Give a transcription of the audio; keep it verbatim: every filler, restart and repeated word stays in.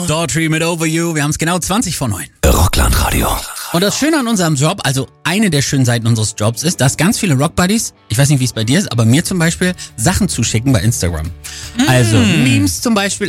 Daughtry mit Over You. Wir haben es genau zwanzig vor neun. Rockland-Radio. Und das Schöne an unserem Job, also eine der schönen Seiten unseres Jobs ist, dass ganz viele Rockbuddies, ich weiß nicht, wie es bei dir ist, aber mir zum Beispiel Sachen zuschicken bei Instagram. Also Memes zum Beispiel,